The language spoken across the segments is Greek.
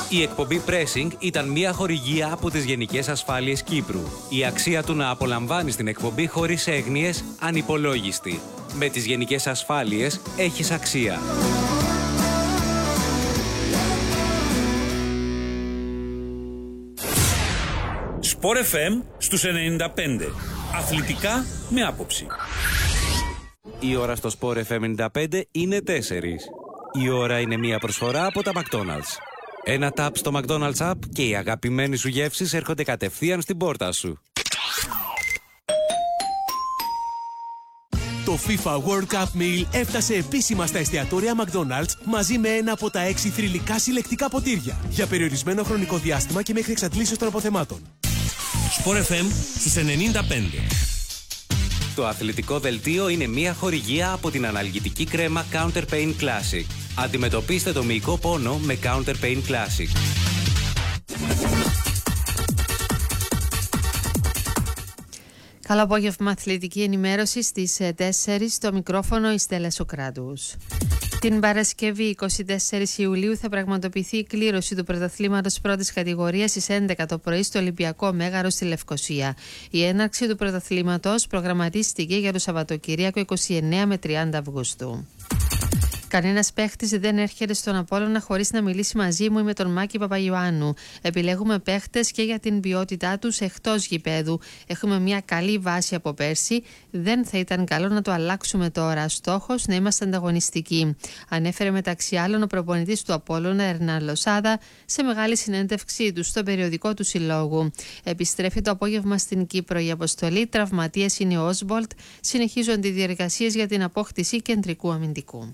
Η εκπομπή Pressing ήταν μια χορηγία από τις Γενικές Ασφάλειες Κύπρου. Η αξία του να απολαμβάνεις την εκπομπή χωρίς έγνοιες ανυπολόγιστη. Με τις Γενικές Ασφάλειες έχεις αξία. Sport FM στους 95. Αθλητικά με άποψη. Η ώρα στο Sport FM 95 είναι 4. Η ώρα είναι μια προσφορά από τα McDonald's. Ένα τάπ στο McDonald's App και οι αγαπημένοι σου γεύσεις έρχονται κατευθείαν στην πόρτα σου. Το FIFA World Cup Meal έφτασε επίσημα στα εστιατόρια McDonald's μαζί με ένα από τα 6 θρυλικά συλλεκτικά ποτήρια για περιορισμένο χρονικό διάστημα και μέχρι εξαντλήσεως των αποθεμάτων. Sport FM στους 95. Το αθλητικό δελτίο είναι μια χορηγία από την αναλγητική κρέμα Counter Pain Classic. Αντιμετωπίστε το μυϊκό πόνο με Counter Pain Classic. Καλό απόγευμα, αθλητική ενημέρωση στις 4 στο μικρόφωνο η Στέλλα Σοκράτους. Την Παρασκευή 24 Ιουλίου θα πραγματοποιηθεί η κλήρωση του πρωταθλήματος πρώτης κατηγορίας στις 11 το πρωί στο Ολυμπιακό Μέγαρο στη Λευκοσία. Η έναρξη του πρωταθλήματος προγραμματίστηκε για το Σαββατοκύριακο 29 με 30 Αυγούστου. Κανένας παίχτης δεν έρχεται στον Απόλλωνα χωρίς να μιλήσει μαζί μου ή με τον Μάκη Παπαϊωάννου. Επιλέγουμε παίχτες και για την ποιότητά τους εκτός γηπέδου. Έχουμε μια καλή βάση από πέρσι. Δεν θα ήταν καλό να το αλλάξουμε τώρα. Στόχος να είμαστε ανταγωνιστικοί. Ανέφερε μεταξύ άλλων ο προπονητής του Απόλλωνα, Ερνάν Λοσάδα, σε μεγάλη συνέντευξή του στο περιοδικό του συλλόγου. Επιστρέφει το απόγευμα στην Κύπρο η αποστολή. Τραυματίας είναι ο Όσμπολτ. Συνεχίζονται οι διεργασίες για την απόκτηση κεντρικού αμυντικού.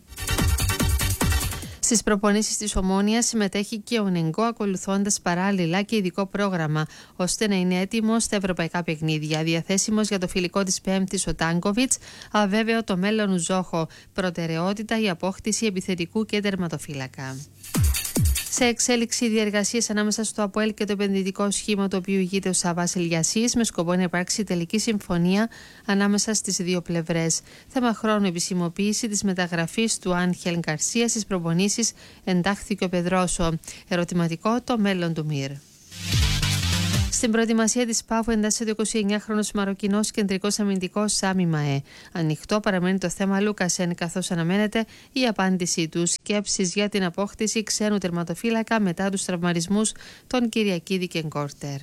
Στις προπονήσεις της Ομόνοιας συμμετέχει και ο Νεγκό, ακολουθώντας παράλληλα και ειδικό πρόγραμμα, ώστε να είναι έτοιμος στα ευρωπαϊκά παιχνίδια. Διαθέσιμος για το φιλικό της Πέμπτης ο Τάνκοβιτς, αβέβαιο το μέλλον Ουζόχο. Προτεραιότητα η απόκτηση επιθετικού και τερματοφύλακα. Σε εξέλιξη διεργασίες ανάμεσα στο ΑΠΟΕΛ και το επενδυτικό σχήμα του οποίου ηγείται ο Σαββάς Ηλιασής, με σκοπό να υπάρξει τελική συμφωνία ανάμεσα στις δύο πλευρές. Θέμα χρόνου επισημοποίηση της μεταγραφής του Άγχελ Γκαρσία στις προπονήσεις εντάχθηκε ο Πεδρόσο. Ερωτηματικό το μέλλον του Μυρ. Στην προετοιμασία της ΠΑΦΟ εντάσσεται ο 29χρονος Μαροκινός κεντρικός αμυντικός Σάμι Μαέ. Ανοιχτό παραμένει το θέμα Λούκασεν, καθώς αναμένεται η απάντησή του. Σκέψεις για την απόκτηση ξένου τερματοφύλακα μετά τους τραυματισμούς των Κυριακίδη και Γκόρτερ.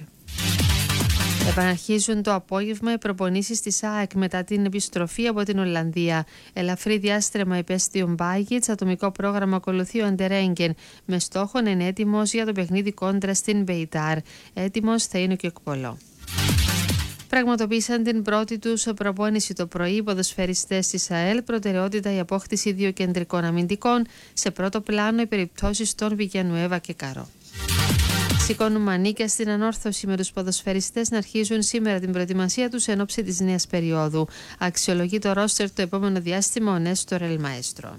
Επαναρχίζουν το απόγευμα οι προπονήσεις της ΑΕΚ μετά την επιστροφή από την Ολλανδία. Ελαφρύ διάστρεμα υπέστη ο Μπάγιτς, ατομικό πρόγραμμα ακολουθεί ο Αντερέγγεν, με στόχο να είναι έτοιμος για το παιχνίδι κόντρα στην Μπεϊτάρ. Έτοιμος θα είναι και ο Εκπολό. Πραγματοποίησαν την πρώτη τους προπόνηση το πρωί οι ποδοσφαιριστές της ΑΕΛ. Προτεραιότητα η απόκτηση δύο κεντρικών αμυντικών. Σε πρώτο πλάνο οι περιπτώσεις των Βιγιανουέβα και Καρό. Σηκώνουν μανίκια στην ανόρθωση με τους ποδοσφαιριστές να αρχίζουν σήμερα την προετοιμασία τους εν ώψη της νέας περίοδου. Αξιολογεί το ρόστερ το επόμενο διάστημα ο Νέστορ Ελμαέστρο.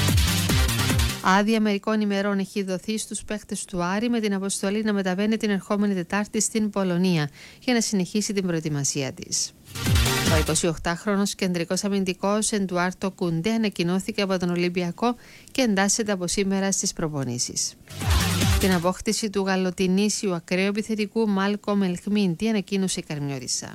Άδεια μερικών ημερών έχει δοθεί στους παίχτες του Άρη με την αποστολή να μεταβαίνει την ερχόμενη Τετάρτη στην Πολωνία για να συνεχίσει την προετοιμασία της. Ο 28χρονος κεντρικός αμυντικός Εντουάρτο Κουντέ ανακοινώθηκε από τον Ολυμπιακό και εντάσσεται από σήμερα στις προπονήσεις. Την απόκτηση του γαλοτινήσιου ακραίου επιθετικού Μάλκομ Ελχμίντι ανακοίνωσε η Καρμιώρισα.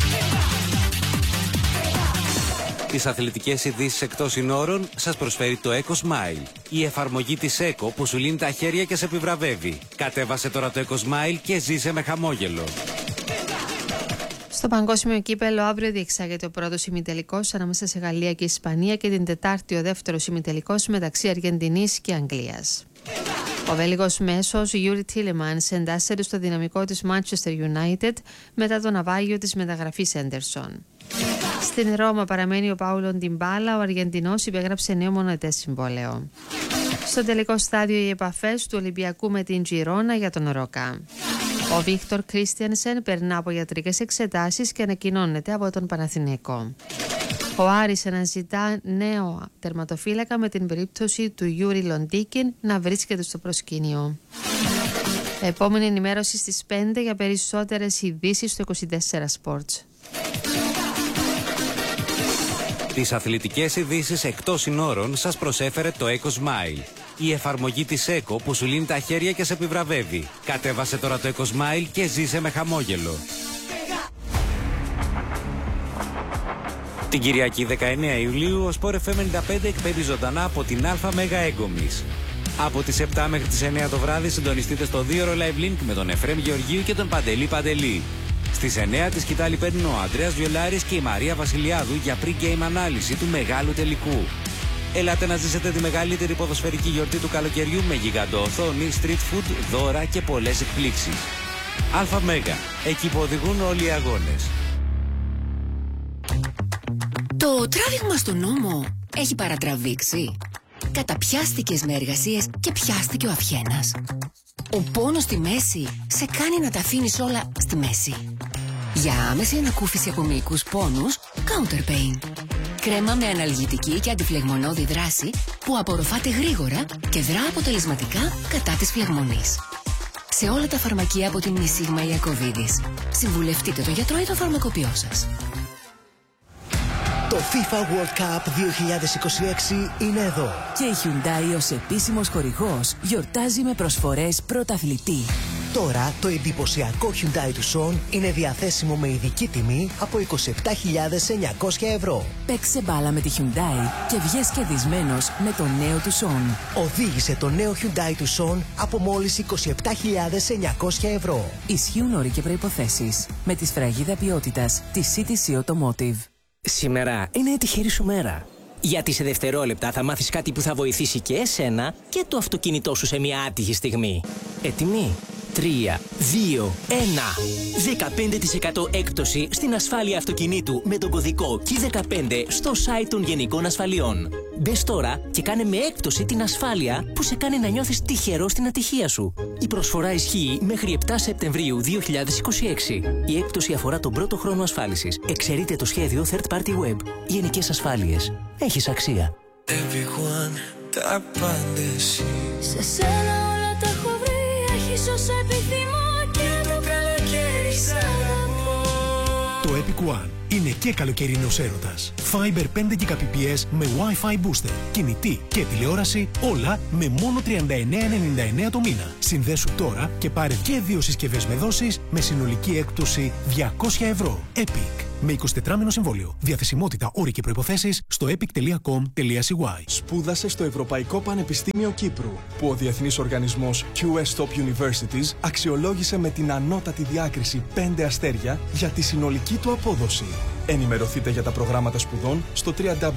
Τις αθλητικές ειδήσεις εκτός συνόρων σας προσφέρει το Eco Smile. Η εφαρμογή της Eco που σου λύνει τα χέρια και σε επιβραβεύει. Κατέβασε τώρα το Eco Smile και ζήσε με χαμόγελο. Στο παγκόσμιο κύπελο αύριο διεξάγεται ο πρώτος ημιτελικός ανάμεσα σε Γαλλία και Ισπανία και την Τετάρτη ο δεύτερος ημιτελικός μεταξύ Αργεντινής και Αγγλίας. Ο Βέλγος μέσος Γιούρι Τίλεμανς εντάσσεται στο δυναμικό της Manchester United μετά το ναυάγιο της μεταγραφής Έντερσον. Στην Ρώμα παραμένει ο Πάουλο Ντιμπάλα, ο Αργεντινός υπέγραψε νέο μονοετές συμβόλαιο. Στο τελικό στάδιο οι επαφές του Ολυμπιακού με την Τζιρόνα για τον Ρόκα. Ο Βίκτορ Κρίστιανσεν περνά από ιατρικές εξετάσεις και ανακοινώνεται από τον Παναθηναϊκό. Ο Άρης αναζητά νέο τερματοφύλακα με την περίπτωση του Γιούρι Λοντίκιν να βρίσκεται στο προσκήνιο. Επόμενη ενημέρωση στις 5 για περισσότερες ειδήσεις στο 24 Sports. Τις αθλητικές ειδήσεις εκτός συνόρων σας προσέφερε το Eco Smile. Η εφαρμογή της ΕΚΟ που σου λύνει τα χέρια και σε επιβραβεύει. Κατέβασε τώρα το EcoSmile και ζήσε με χαμόγελο. Την Κυριακή 19 Ιουλίου ο Sport FM 95 εκπέμπει ζωντανά από την ΑΜ Έγκομης. Από τις 7 μέχρι τις 9 το βράδυ συντονιστείτε στο 2ωρο Live Link με τον Εφρέμ Γεωργίου και τον Παντελή Παντελή. Στις 9 τη σκητάλη παίρνουν ο Ανδρέας Βιολάρης και η Μαρία Βασιλιάδου για pre-game ανάλυση του μεγάλου τελικού. Ελάτε να ζήσετε τη μεγαλύτερη ποδοσφαιρική γιορτή του καλοκαιριού με γιγαντοοθόνη, street food, δώρα και πολλές εκπλήξεις. ΑΜ, εκεί που οδηγούν όλοι οι αγώνες. Το τράβηγμα στον νόμο έχει παρατραβήξει. Καταπιάστηκες με εργασίες και πιάστηκε ο αυχένας. Ο πόνος στη μέση σε κάνει να τα αφήνεις όλα στη μέση. Για άμεση ανακούφιση από μυϊκούς πόνους, Counter Pain. Κρέμα με αναλγητική και αντιφλεγμονώδη δράση που απορροφάται γρήγορα και δρά αποτελεσματικά κατά της φλεγμονής. Σε όλα τα φαρμακεία από την Νησίγμα Ιακωβίδης. Συμβουλευτείτε τον γιατρό ή τον φαρμακοποιό σας. Το FIFA World Cup 2026 είναι εδώ. Και η Hyundai ως επίσημος χορηγός γιορτάζει με προσφορές πρωταθλητή. Τώρα το εντυπωσιακό Hyundai Tucson είναι διαθέσιμο με ειδική τιμή από 27.900 ευρώ. Παίξε μπάλα με τη Hyundai και βγες κερδισμένος με το νέο Tucson. Οδήγησε το νέο Hyundai Tucson από μόλις 27.900 ευρώ. Ισχύουν όροι και προϋποθέσεις. Με τη σφραγίδα ποιότητας της CTC Automotive. Σήμερα είναι η τυχερή σου μέρα. Γιατί σε δευτερόλεπτα θα μάθεις κάτι που θα βοηθήσει και εσένα και το αυτοκίνητό σου σε μια άτυχη στιγμή. Έτοιμοι? 3, 2, 1. 15% έκπτωση στην ασφάλεια αυτοκινήτου με τον κωδικό KEY15 στο site των Γενικών Ασφαλιών. Μπες τώρα και κάνε με έκπτωση την ασφάλεια που σε κάνει να νιώθεις τυχερό στην ατυχία σου. Η προσφορά ισχύει μέχρι 7 Σεπτεμβρίου 2026. Η έκπτωση αφορά τον πρώτο χρόνο ασφάλισης. Εξαιρείται το σχέδιο Third Party Web. Γενικές Ασφάλειες. Έχεις αξία. Everyone, τα απάντηση. Σε σένα όλα τα έχω βρει. Έχεις όσα επιθυμώ και το καλοκαίρι σ' αγαπώ. Το Epic One είναι και καλοκαιρινός έρωτας. Fiber 5 Gbps με Wi-Fi booster, κινητή και τηλεόραση, όλα με μόνο 39,99 το μήνα. Συνδέσου τώρα και πάρε και 2 συσκευές με δόσεις με συνολική έκπτωση 200 ευρώ. Epic. Με 24μηνο συμβόλαιο. Διαθεσιμότητα, όροι και προϋποθέσεις στο epic.com.cy. Σπούδασε στο Ευρωπαϊκό Πανεπιστήμιο Κύπρου, που ο διεθνής οργανισμός QS Top Universities αξιολόγησε με την ανώτατη διάκριση 5 αστέρια για τη συνολική του απόδοση. Ενημερωθείτε για τα προγράμματα σπουδών στο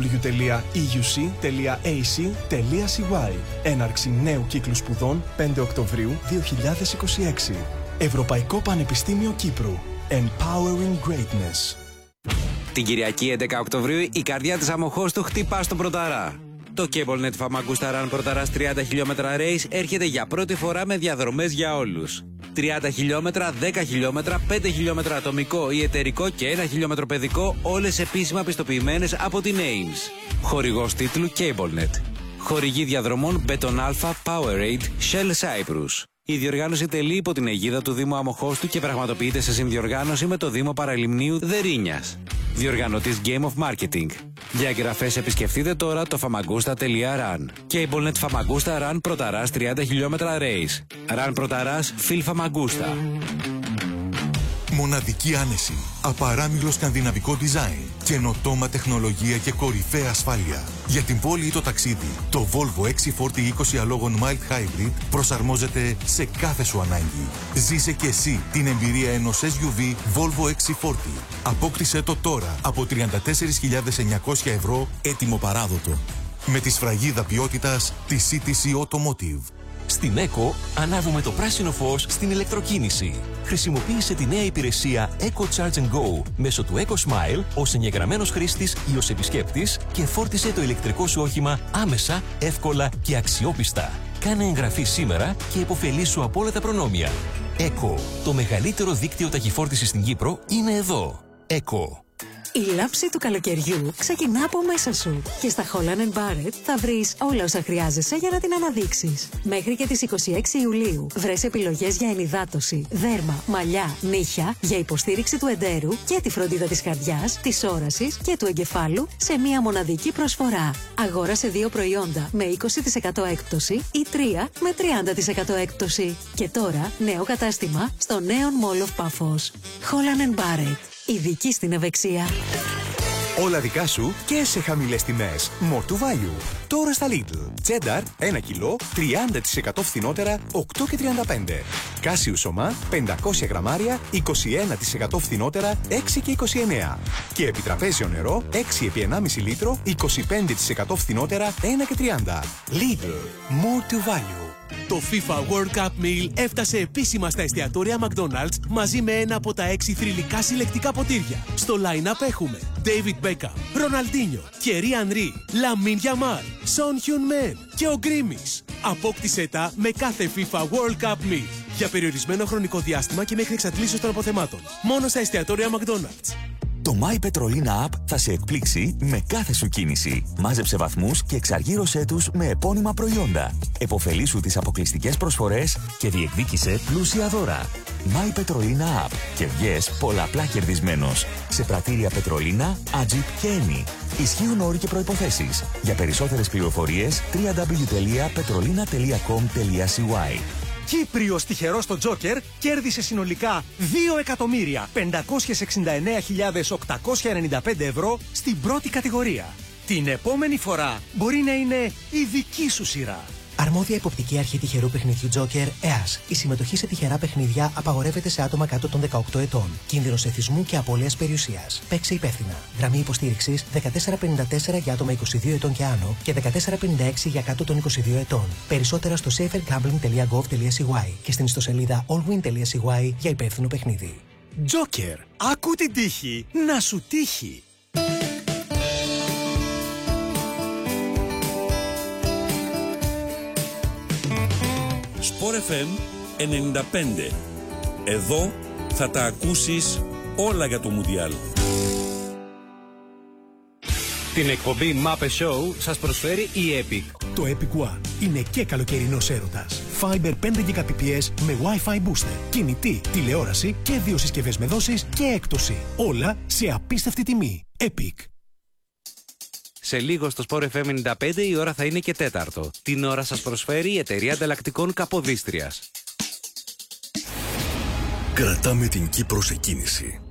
www.euc.ac.cy. Έναρξη νέου κύκλου σπουδών 5 Οκτωβρίου 2026. Ευρωπαϊκό Πανεπιστήμιο Κύπρου. Empowering Greatness. Την Κυριακή 11 Οκτωβρίου η καρδιά της Αμοχώστου χτυπά στον Πρωταρά. Το CableNet Famagusta Run Πρωταράς 30 χιλιόμετρα race έρχεται για πρώτη φορά με διαδρομές για όλους. 30 χιλιόμετρα, 10 χιλιόμετρα, 5 χιλιόμετρα ατομικό ή εταιρικό και 1 χιλιόμετρο παιδικό, όλες επίσημα πιστοποιημένες από την Ames. Χορηγός τίτλου CableNet. Χορηγή διαδρομών Beton Alpha, Powerade, Shell Cyprus. Η διοργάνωση τελεί υπό την αιγίδα του Δήμου Αμοχώστου και πραγματοποιείται σε συνδιοργάνωση με το Δήμο Παραλιμνίου Δερίνιας. Διοργανωτής Game of Marketing. Για εγγραφές επισκεφτείτε τώρα το famagusta.run. CableNet Famagusta Run Πρωταράς 30 χιλιόμετρα race. Run Πρωταράς Phil Famagusta. Μοναδική άνεση, απαράμιλο σκανδιναβικό design, καινοτόμα τεχνολογία και κορυφαία ασφάλεια. Για την πόλη ή το ταξίδι, το Volvo XC40 20 αλόγων Mild Hybrid προσαρμόζεται σε κάθε σου ανάγκη. Ζήσε και εσύ την εμπειρία ενός SUV Volvo XC40. Απόκτησέ το τώρα από 34.900 ευρώ έτοιμο παράδοτο. Με τη σφραγίδα ποιότητας της CTC Automotive. Στην ΕΚΟ ανάβουμε το πράσινο φως στην ηλεκτροκίνηση. Χρησιμοποίησε τη νέα υπηρεσία Eco Charge and Go μέσω του EcoSmile ως εγγεγραμμένος χρήστης ή ως επισκέπτης και φόρτισε το ηλεκτρικό σου όχημα άμεσα, εύκολα και αξιόπιστα. Κάνε εγγραφή σήμερα και υποφελήσου από όλα τα προνόμια. ΕΚΟ, το μεγαλύτερο δίκτυο ταχυφόρτισης στην Κύπρο είναι εδώ. ΕΚΟ. Η λάψη του καλοκαιριού ξεκινά από μέσα σου. Και στα Holland & Barrett θα βρεις όλα όσα χρειάζεσαι για να την αναδείξεις. Μέχρι και τις 26 Ιουλίου βρες επιλογές για ενυδάτωση, δέρμα, μαλλιά, νύχια, για υποστήριξη του εντέρου και τη φροντίδα της καρδιάς, της όρασης και του εγκεφάλου σε μία μοναδική προσφορά. Αγόρασε 2 προϊόντα με 20% έκπτωση ή 3 με 30% έκπτωση. Και τώρα νέο κατάστημα στο νέο Mall of Paphos. Holland & Barrett. Ειδική στην ευεξία. Όλα δικά σου και σε χαμηλές τιμές. More to value. Τώρα στα Lidl. Τσένταρ 1 κιλό 30% φθηνότερα 8,35. Κάσιου σωμά 500 γραμμάρια 21% φθηνότερα 6,29. Και επιτραπέζιο νερό 6 επί 1,5 λίτρο 25% φθηνότερα 1,30. Lidl. More to value. Το FIFA World Cup Meal έφτασε επίσημα στα εστιατόρια McDonald's μαζί με ένα από τα 6 θρυλικά συλλεκτικά ποτήρια. Στο line-up έχουμε David Beckham, Ροναλντίνιο, Thierry Henry, Lamine Yamal, Son Heung-min και ο Γκρίμις. Απόκτησέ τα με κάθε FIFA World Cup Meal για περιορισμένο χρονικό διάστημα και μέχρι εξαντλήσεως των αποθεμάτων. Μόνο στα εστιατόρια McDonald's. Το My Petrolina App θα σε εκπλήξει με κάθε σου κίνηση. Μάζεψε βαθμούς και εξαργύρωσέ τους με επώνυμα προϊόντα. Εποφελήσου τις αποκλειστικές προσφορές και διεκδίκησε πλούσια δώρα. My Petrolina App και βγες πολλαπλά κερδισμένος. Σε πρατήρια Petrolina, Agip και Eni. Ισχύουν όροι και προϋποθέσεις. Για περισσότερες πληροφορίες www.petrolina.com.cy. Κύπριος τυχερός στο Τζόκερ κέρδισε συνολικά 2.069.895 ευρώ στην πρώτη κατηγορία. Την επόμενη φορά μπορεί να είναι η δική σου σειρά. Αρμόδια υποπτική αρχή τυχερού παιχνιδιού Τζόκερ, ΕΑΣ. Η συμμετοχή σε τυχερά παιχνίδια απαγορεύεται σε άτομα κάτω των 18 ετών. Κίνδυνος εθισμού και απώλειας περιουσίας. Παίξε υπεύθυνα. Γραμμή υποστήριξης 1454 για άτομα 22 ετών και άνω και 1456 για κάτω των 22 ετών. Περισσότερα στο safergambling.gov.cy και στην ιστοσελίδα allwin.cy για υπεύθυνο παιχνίδι. Τζόκερ. Άκου την τύχη να σου τύχει. Sport FM 95. Εδώ θα τα ακούσεις όλα για το Μουντιάλ. Την εκπομπή Muppet Show σας προσφέρει η Epic. Το Epic One είναι και καλοκαιρινός έρωτας. Fiber 5 Gbps με Wi-Fi booster, κινητή, τηλεόραση και 2 συσκευές με δόσεις και έκπτωση. Όλα σε απίστευτη τιμή. Epic. Σε λίγο στο Sport FM 95 η ώρα θα είναι και 4. Την ώρα σας προσφέρει η εταιρεία ανταλλακτικών Καποδίστριας. Κρατάμε την Κύπρο σε κίνηση.